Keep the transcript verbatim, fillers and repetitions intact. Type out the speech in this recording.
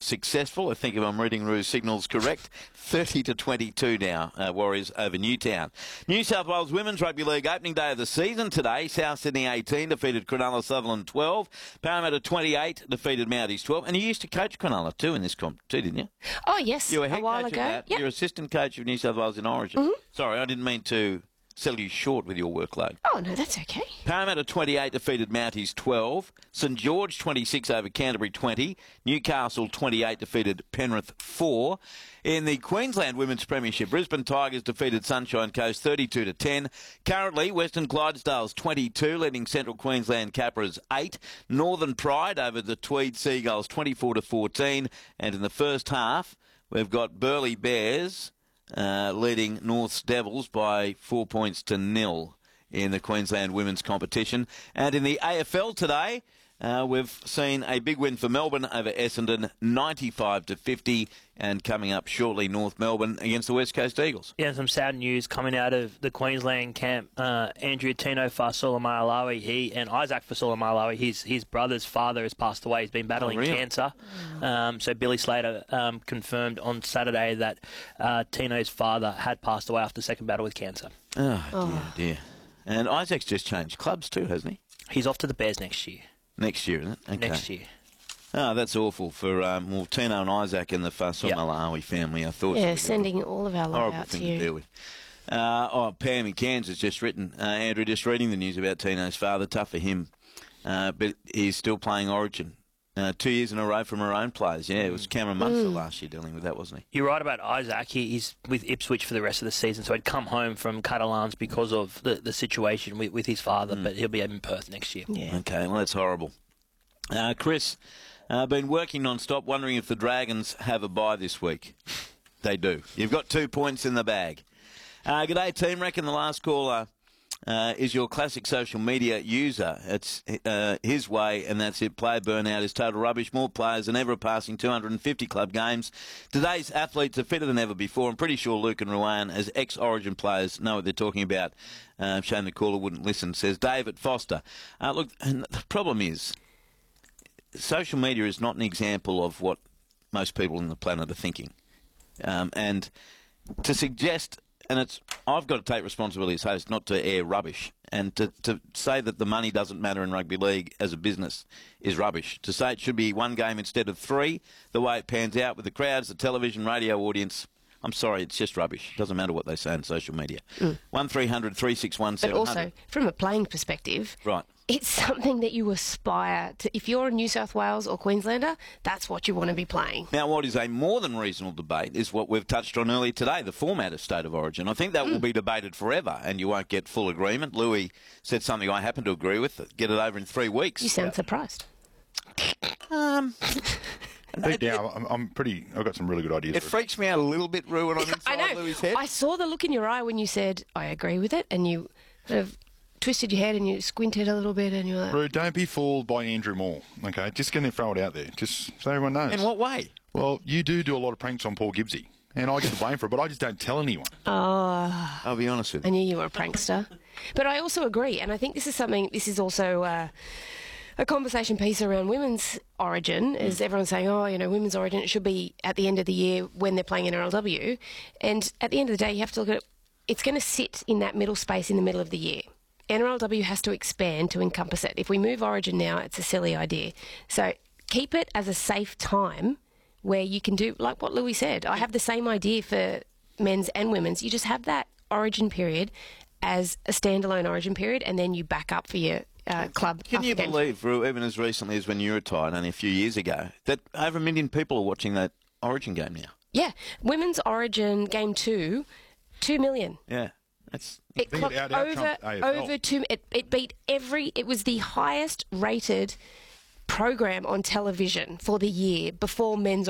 successful. I think if I'm reading Rue's signals correct, thirty to twenty-two now, uh, Warriors over Newtown. New South Wales Women's Rugby League opening day of the season today. South Sydney eighteen defeated Cronulla Sutherland twelve. Parramatta twenty-eight defeated Mounties twelve. And you used to coach Cronulla too in this comp too, didn't you? Oh, yes, you were head a while coach ago. Of that. Yep. You're assistant coach of New South Wales in Origin. Mm-hmm. Sorry, I didn't mean to sell you short with your workload. Oh, no, that's okay. Parramatta twenty-eight defeated Mounties twelve. St George twenty-six over Canterbury twenty. Newcastle twenty-eight defeated Penrith four. In the Queensland Women's Premiership, Brisbane Tigers defeated Sunshine Coast thirty-two to ten. Currently, Western Clydesdales twenty-two, leading Central Queensland Capras eight. Northern Pride over the Tweed Seagulls twenty-four to fourteen. And in the first half, we've got Burleigh Bears uh, leading North's Devils by four points to nil in the Queensland Women's competition. And in the A F L today, uh, we've seen a big win for Melbourne over Essendon, ninety-five to fifty, and coming up shortly, North Melbourne against the West Coast Eagles. Yeah, some sad news coming out of the Queensland camp. Uh, Andrew Tino Fasola-Malawi, he and Isaac Fasola-Malawi, his his brother's father has passed away. He's been battling oh, really? cancer. Um, so Billy Slater um, confirmed on Saturday that uh, Tino's father had passed away after the second battle with cancer. Oh, dear, Oh. dear. And Isaac's just changed clubs too, hasn't he? He's off to the Bears next year. Next year, isn't it? Okay. Next year. Oh, that's awful for um, well, Tino and Isaac and the Fasola Yep. Malawi family. I thought Yeah, it was sending all of our a love horrible out to thing to you. deal with. Uh, oh, Pam in Cairns has just written, uh, Andrew, just reading the news about Tino's father. Tough for him, uh, but he's still playing Origin. Uh, two years in a row from her own players. Yeah, it was Cameron Munster last year dealing with that, wasn't he? You're right about Isaac. He, he's with Ipswich for the rest of the season, so he'd come home from Catalans because of the, the situation with, with his father, but he'll be in Perth next year. Yeah. Okay, well, that's horrible. Uh, Chris, uh, been working non-stop, wondering if the Dragons have a bye this week. They do. You've got two points in the bag. Uh, g'day, team. Reckon the last caller uh, is your classic social media user. It's uh, his way, and that's it. Player burnout is total rubbish. More players than ever passing two hundred fifty club games. Today's athletes are fitter than ever before. I'm pretty sure Luke and Ruan, as ex-Origin players, know what they're talking about. Uh, shame the caller wouldn't listen, says David Foster. Uh, look, and the problem is, social media is not an example of what most people on the planet are thinking. Um, and to suggest, and it's, I've got to take responsibility as host not to air rubbish. And to, to say that the money doesn't matter in rugby league as a business is rubbish. To say it should be one game instead of three, the way it pans out with the crowds, the television, radio audience, I'm sorry, it's just rubbish. It doesn't matter what they say on social media. Mm. one three hundred three six one But seven hundred. also, from a playing perspective, Right. it's something that you aspire to. If you're a New South Wales or Queenslander, that's what you want to be playing. Now, what is a more than reasonable debate is what we've touched on earlier today, the format of State of Origin. I think that mm. will be debated forever, and you won't get full agreement. Louis said something I happen to agree with. Get it over in three weeks. You sound surprised. Um, Deep down, I'm, I'm pretty. I've got some really good ideas. It for freaks me out a little bit, Rue, when I'm inside I know. Louis' head. I saw the look in your eye when you said, I agree with it, and you sort of twisted your head and you squinted a little bit and you're like... Rue, don't be fooled by Andrew Moore, okay? Just going to throw it out there, just so everyone knows. In what way? Well, you do do a lot of pranks on Paul Gibbsy, and I get the blame for it, but I just don't tell anyone. Oh, I'll be honest with I you. knew you were a prankster. But I also agree, and I think this is something, this is also uh, a conversation piece around women's origin, is everyone's saying, oh, you know, women's origin, it should be at the end of the year when they're playing in N R L W. And at the end of the day, you have to look at it, it's going to sit in that middle space in the middle of the year. N R L W has to expand to encompass it. If we move origin now, it's a silly idea. So keep it as a safe time where you can do, like what Louis said, I have the same idea for men's and women's. You just have that origin period as a standalone origin period, and then you back up for your uh, club. Can you games. believe, Rue, even as recently as when you retired, only a few years ago, that over a million people are watching that Origin game now? Yeah. Women's origin game two, two million. Yeah. That's... It think clocked it out- over, out-trumped A F L. over two, it, it beat every, it was the highest rated program on television for the year before men's